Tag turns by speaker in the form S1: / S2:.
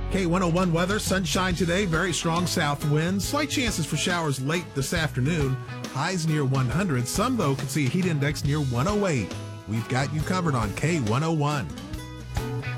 S1: K101 weather, sunshine today, very strong south winds, slight chances for showers late this afternoon, highs near 100. Some, though, could see a heat index near 108. We've got you covered on K101.